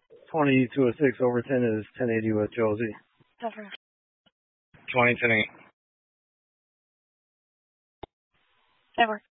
2206 Overton is 1080 with Josie. 2010. Network.